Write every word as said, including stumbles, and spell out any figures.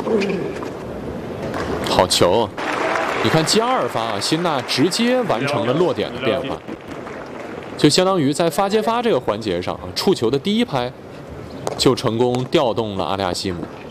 好球啊！你看接二发啊，辛纳直接完成了落点的变化，就相当于在发接发这个环节上啊，触球的第一拍就成功调动了阿利亚西姆。